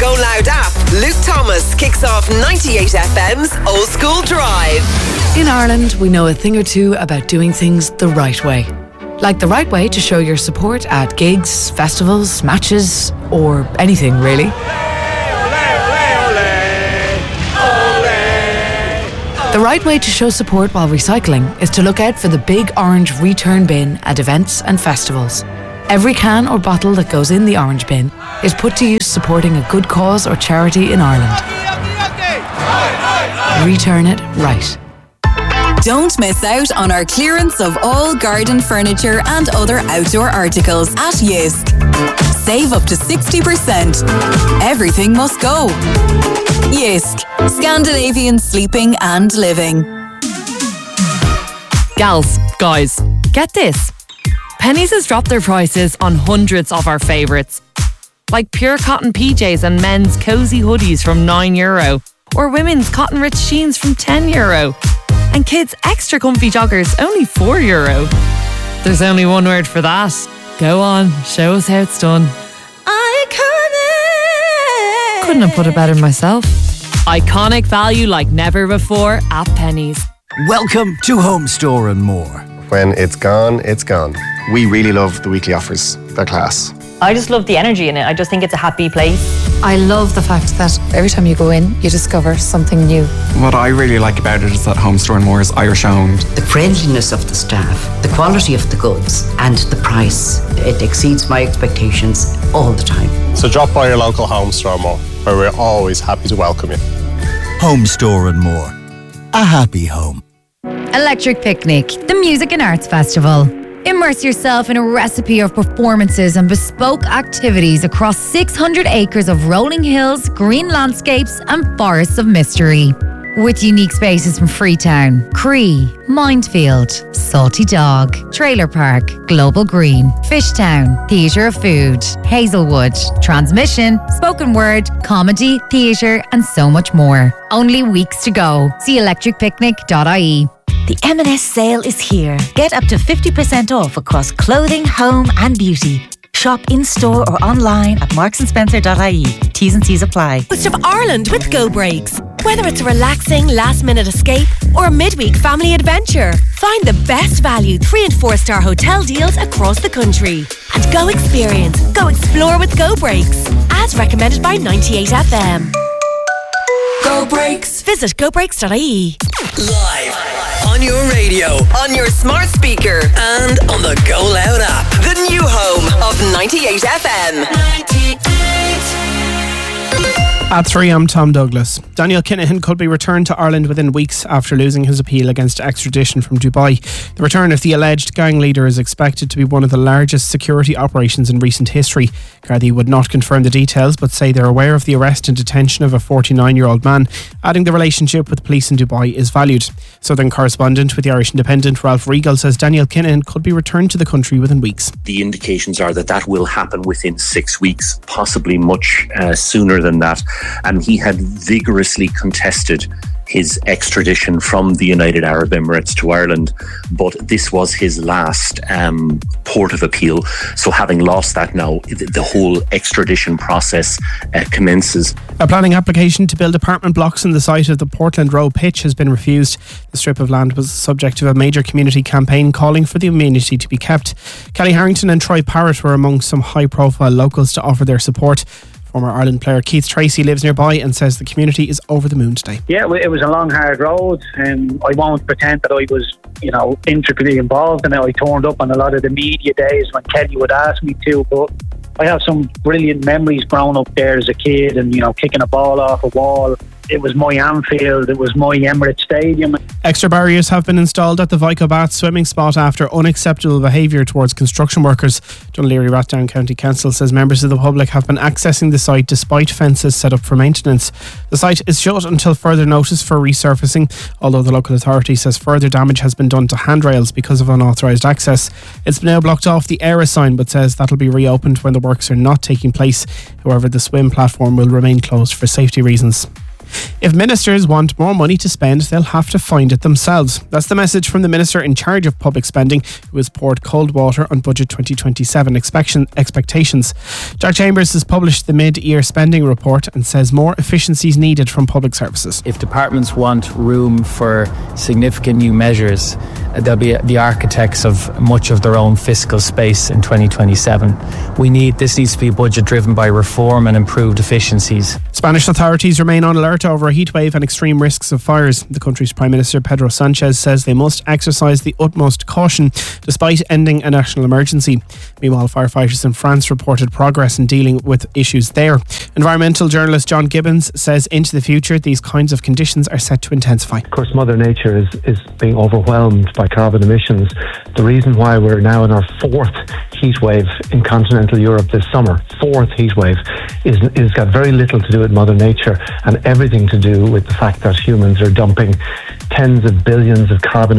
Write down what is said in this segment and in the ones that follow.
Go Loud app, Luke Thomas kicks off 98FM's Old School Drive. In Ireland, we know a thing or two about doing things the right way. Like the right way to show your support at gigs, festivals, matches, or anything really. The right way to show support while recycling is to look out for the big orange return bin at events and festivals. Every can or bottle that goes in the orange bin is put to use supporting a good cause or charity in Ireland. Return it right. Don't miss out on our clearance of all garden furniture and other outdoor articles at Jysk. Save up to 60%. Everything must go. Jysk, Scandinavian sleeping and living. Gals, guys, get this. Penneys has dropped their prices on hundreds of our favourites. Like pure cotton PJs and men's cosy hoodies from €9, or women's cotton rich jeans from €10, and kids' extra comfy joggers only €4. There's only one word for that. Go on, show us how it's done. Iconic! Couldn't have put it better myself. Iconic value like never before at Penneys. Welcome to Home Store and More. When it's gone, it's gone. We really love the weekly offers. They're class. I just love the energy in it. I just think it's a happy place. I love the fact that every time you go in, you discover something new. What I really like about it is that Home Store and More is Irish owned. The friendliness of the staff, the quality of the goods, and the price. It exceeds my expectations all the time. So drop by your local Home Store More, where we're always happy to welcome you. Home Store and More. A happy home. Electric Picnic, the Music and Arts Festival. Immerse yourself in a recipe of performances and bespoke activities across 600 acres of rolling hills, green landscapes and forests of mystery. With unique spaces from Freetown, Cree, Mindfield, Salty Dog, Trailer Park, Global Green, Fishtown, Theatre of Food, Hazelwood, Transmission, Spoken Word, Comedy, Theatre and so much more. Only weeks to go. See electricpicnic.ie. The M&S sale is here. Get up to 50% off across clothing, home and beauty. Shop in-store or online at marksandSpencer.ie. T's and C's apply. Most of Ireland with Go Breaks. Whether it's a relaxing last-minute escape or a midweek family adventure, find the best value 3- and 4-star hotel deals across the country. And go experience, go explore with Go Breaks. As recommended by 98FM. Go Breaks. Visit gobreaks.ie. Live on your radio, on your smart speaker, and on the Go Loud app. The new home of 98FM. 98. At 3, I'm Tom Douglas. Daniel Kinahan could be returned to Ireland within weeks after losing his appeal against extradition from Dubai. The return of the alleged gang leader is expected to be one of the largest security operations in recent history. Gardaí would not confirm the details but say they're aware of the arrest and detention of a 49-year-old man, adding the relationship with police in Dubai is valued. Southern correspondent with the Irish Independent, Ralph Regal, says Daniel Kinahan could be returned to the country within weeks. The indications are that will happen within 6 weeks, possibly much sooner than that. And he had vigorously contested his extradition from the United Arab Emirates to Ireland, but this was his last port of appeal. So having lost that now, the whole extradition process commences. A planning application to build apartment blocks on the site of the Portland Row pitch has been refused. The strip of land was the subject of a major community campaign calling for the amenity to be kept. Kelly Harrington and Troy Parrott were among some high-profile locals to offer their support. Former Ireland player Keith Tracy lives nearby and says the community is over the moon today. Yeah, it was a long, hard road, and I won't pretend that I was, intricately involved in it. I turned up on a lot of the media days when Kelly would ask me to, but I have some brilliant memories growing up there as a kid and, kicking a ball off a wall. It was my Anfield, it was my Emirates Stadium. Extra barriers have been installed at the Vico Bath swimming spot after unacceptable behaviour towards construction workers. Dún Laoghaire-Rathdown County Council says members of the public have been accessing the site despite fences set up for maintenance. The site is shut until further notice for resurfacing, although the local authority says further damage has been done to handrails because of unauthorised access. It's now blocked off the Era sign but says that'll be reopened when the works are not taking place. However, the swim platform will remain closed for safety reasons. If ministers want more money to spend, they'll have to find it themselves. That's the message from the Minister in charge of public spending, who has poured cold water on Budget 2027 expectations. Jack Chambers has published the mid-year spending report and says more efficiencies needed from public services. If departments want room for significant new measures, they'll be the architects of much of their own fiscal space in 2027. This needs to be a budget driven by reform and improved efficiencies. Spanish authorities remain on alert over a heatwave and extreme risks of fires. The country's Prime Minister Pedro Sanchez says they must exercise the utmost caution despite ending a national emergency. Meanwhile, firefighters in France reported progress in dealing with issues there. Environmental journalist John Gibbons says into the future these kinds of conditions are set to intensify. Of course, Mother Nature is being overwhelmed by carbon emissions. The reason why we're now in our fourth heat wave in continental Europe this summer, fourth heat wave, is got very little to do with Mother Nature and everything to do with the fact that humans are dumping tens of billions of tons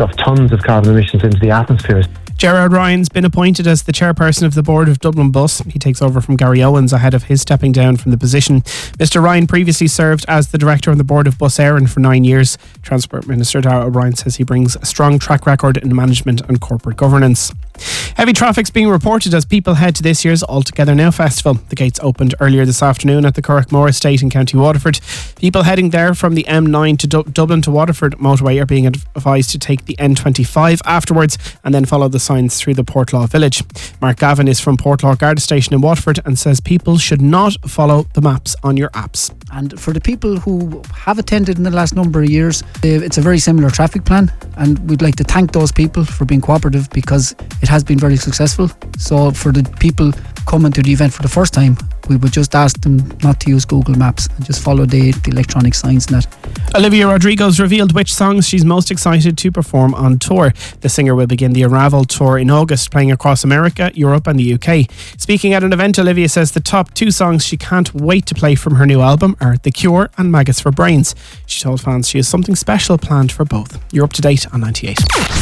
of carbon emissions into the atmosphere. Gerard Ryan's been appointed as the chairperson of the board of Dublin Bus. He takes over from Gary Owens ahead of his stepping down from the position. Mr. Ryan previously served as the director on the board of Bus Éireann for 9 years. Transport Minister Darragh O'Brien says he brings a strong track record in management and corporate governance. Heavy traffic's being reported as people head to this year's All Together Now festival. The gates opened earlier this afternoon at the Corrickmore Estate in County Waterford. People heading there from the M9 to Dublin to Waterford motorway are being advised to take the N25 afterwards and then follow the signs through the Portlaw village. Mark Gavin is from Portlaw Garda Station in Waterford and says people should not follow the maps on your apps. And for the people who have attended in the last number of years, it's a very similar traffic plan, and we'd like to thank those people for being cooperative because it has been very successful. So for the people coming to the event for the first time, we would just ask them not to use Google Maps and just follow the electronic signs and that. Olivia Rodrigo's revealed which songs she's most excited to perform on tour. The singer will begin the Unravel tour in August, playing across America, Europe and the UK. Speaking at an event, Olivia says the top two songs she can't wait to play from her new album are The Cure and Maggots for Brains. She told fans she has something special planned for both. You're up to date on 98.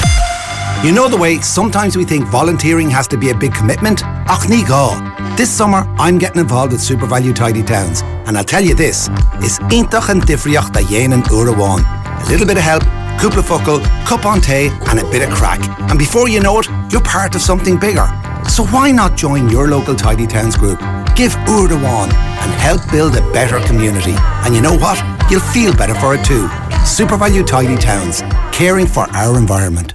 You know the way sometimes we think volunteering has to be a big commitment? Ach ní gá. This summer I'm getting involved with SuperValu Tidy Towns, and I'll tell you this, is intach and difriocht da dhéanaan uair amháin. A little bit of help, cúpla focal, cup on tea and a bit of crack. And before you know it, you're part of something bigger. So why not join your local Tidy Towns group? Give uair amháin and help build a better community. And you know what? You'll feel better for it too. SuperValu Tidy Towns, caring for our environment.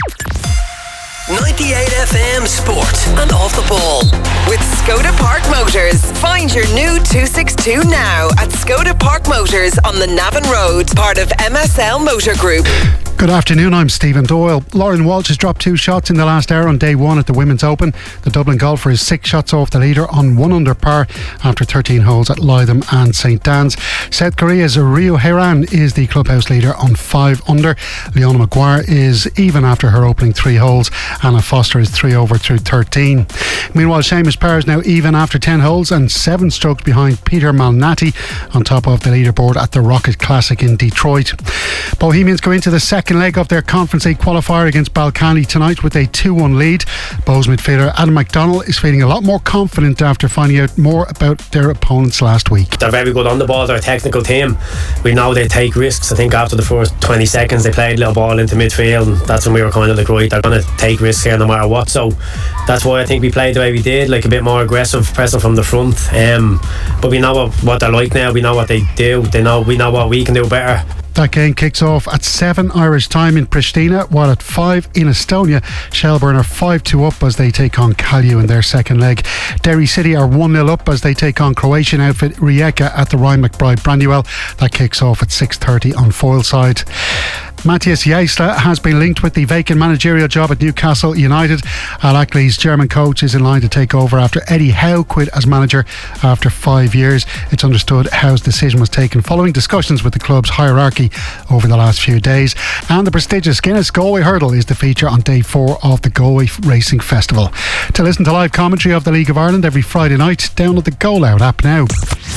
98 FM Sport and Off the Ball with Skoda Park Motors. Find your new 262 now at Skoda Park Motors on the Navan Road, part of MSL Motor Group. Good afternoon, I'm Stephen Doyle. Lauren Walsh has dropped 2 shots in the last hour on day 1 at the Women's Open. The Dublin golfer is 6 shots off the leader on 1 under par after 13 holes at Lytham and St. Dan's. South Korea's Rio Haran is the clubhouse leader on 5 under. Leona Maguire is even after her opening 3 holes. Anna Foster is 3 over through 13. Meanwhile, Seamus Power is now even after 10 holes and 7 strokes behind Peter Malnati on top of the leaderboard at the Rocket Classic in Detroit. Bohemians go into the second leg of their Conference League qualifier against Balcani tonight with a 2-1 lead. Bohs midfielder Adam McDonnell is feeling a lot more confident after finding out more about their opponents last week. They're very good on the ball, they're a technical team. We know they take risks. I think after the first 20 seconds they played a little ball into midfield, and that's when we were kind of like, right, they're going to take risks here no matter what. So that's why I think we played the way we did, like a bit more aggressive, pressing from the front. But we know what they're like now, we know what they do, we know what we can do better. That game kicks off at 7 Irish time in Pristina, while at 5 in Estonia, Shelburne are 5-2 up as they take on Kalju in their second leg. Derry City are 1-0 up as they take on Croatian outfit Rijeka at the Ryan McBride Branduel. That kicks off at 6:30 on Foyle side. Matthias Jaisla has been linked with the vacant managerial job at Newcastle United. Al Ackley's German coach is in line to take over after Eddie Howe quit as manager after 5 years. It's understood Howe's decision was taken following discussions with the club's hierarchy over the last few days. And the prestigious Guinness Galway Hurdle is the feature on day 4 of the Galway Racing Festival. To listen to live commentary of the League of Ireland every Friday night, download the Go Loud app now.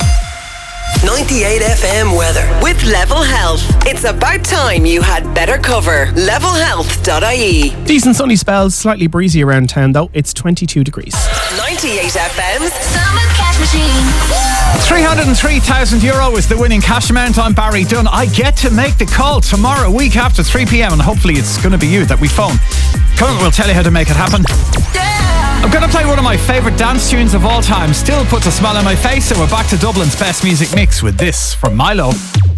98 FM weather with Level Health. It's about time you had better cover. Levelhealth.ie. Decent sunny spells, slightly breezy around town though. It's 22 degrees. 98 FM's Summer Cash Machine. €303,000 is the winning cash amount. I'm Barry Dunn. I get to make the call tomorrow, a week after 3 p.m, and hopefully it's going to be you that we phone. Come on, we'll tell you how to make it happen. I'm going to play one of my favourite dance tunes of all time. Still puts a smile on my face, so we're back to Dublin's best music mix with this from Milo.